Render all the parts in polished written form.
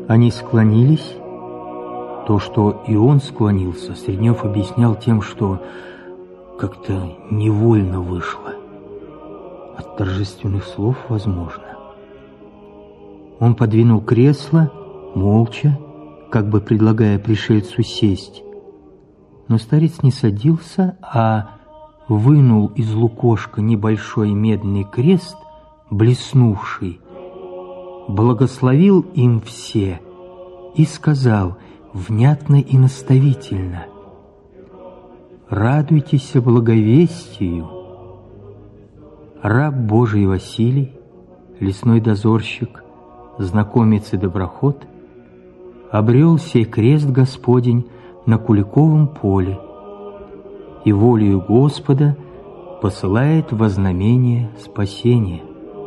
Они склонились. То, что и он склонился, Среднев объяснял тем, что как-то невольно вышло. От торжественных слов, возможно. Он подвинул кресло, молча, как бы предлагая пришельцу сесть. Но старец не садился, а вынул из лукошка небольшой медный крест, блеснувший, благословил им все и сказал внятно и наставительно: «Радуйтесь благовестию. Раб Божий Василий, лесной дозорщик, знакомец и доброход, обрел сей крест Господень на Куликовом поле и волею Господа посылает во знамение спасения».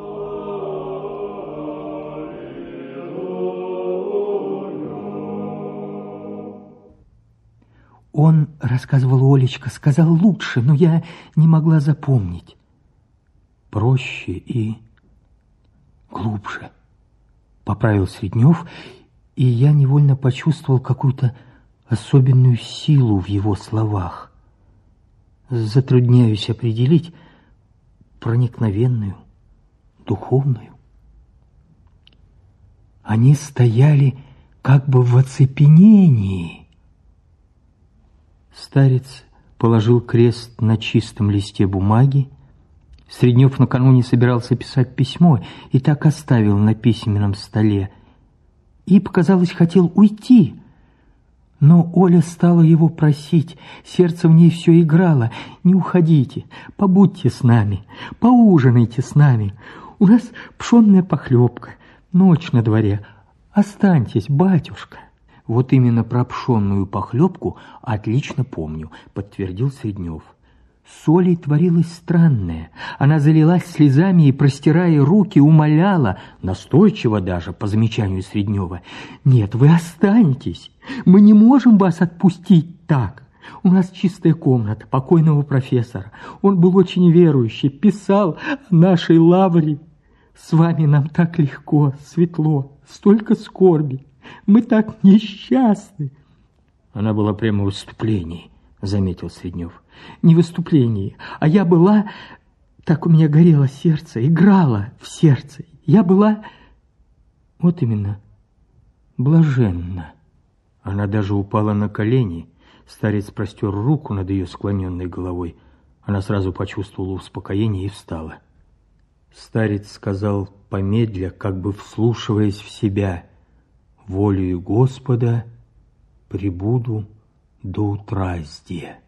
Он, рассказывал Олечка, сказал лучше, но я не могла запомнить. Проще и глубже, поправил Среднев, и я невольно почувствовал какую-то особенную силу в его словах. Затрудняюсь определить, проникновенную, духовную. Они стояли как бы в оцепенении. Старец положил крест на чистом листе бумаги. Среднев накануне собирался писать письмо и так оставил на письменном столе. И, показалось, хотел уйти. Но Оля стала его просить, сердце в ней все играло. «Не уходите, побудьте с нами, поужинайте с нами. У нас пшенная похлебка, ночь на дворе. Останьтесь, батюшка». «Вот именно про пшенную похлебку отлично помню», — подтвердил Среднев. С Олей творилось странное. Она залилась слезами и, простирая руки, умоляла, настойчиво даже, по замечанию Среднева: «Нет, вы останетесь. Мы не можем вас отпустить так. У нас чистая комната покойного профессора. Он был очень верующий, писал о нашей лавре. С вами нам так легко, светло, столько скорби. Мы так несчастны». Она была прямо в выступлении, заметил Среднев. Не в выступлении, а я была... Так у меня горело сердце, играло в сердце. Я была... Вот именно, блаженна. Она даже упала на колени. Старец простер руку над ее склоненной головой. Она сразу почувствовала успокоение и встала. Старец сказал, помедля, как бы вслушиваясь в себя: «Волею Господа пребуду до утра зде».